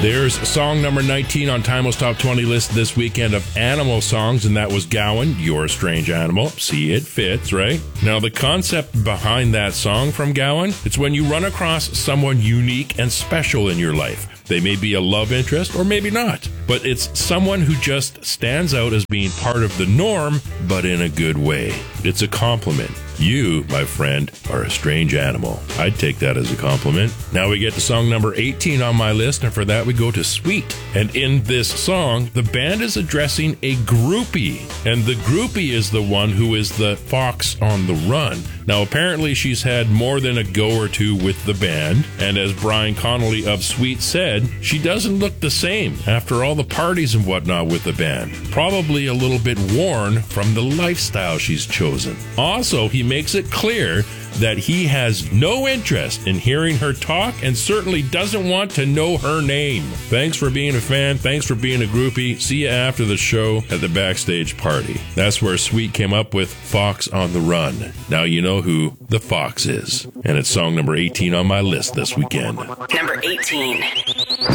There's song number 19 on Timeless Top 20 list this weekend of animal songs, and that was Gowan, You're a Strange Animal. See, it fits, right? Now, the concept behind that song from Gowan, it's when you run across someone unique and special in your life. They may be a love interest or maybe not, but it's someone who just stands out as being part of the norm, but in a good way. It's a compliment. You, my friend, are a strange animal. I'd take that as a compliment. Now we get to song number 18 on my list, and for that we go to Sweet. And in this song, the band is addressing a groupie, and the groupie is the one who is the fox on the run. Now apparently she's had more than a go or two with the band, and as Brian Connolly of Sweet said, she doesn't look the same after all the parties and whatnot with the band. Probably a little bit worn from the lifestyle she's chosen. Also, he makes it clear that he has no interest in hearing her talk and certainly doesn't want to know her name. Thanks for being a fan. Thanks for being a groupie. See you after the show at the backstage party. That's where Sweet came up with Fox on the Run. Now you know who the fox is. And it's song number 18 on my list this weekend. Number 18.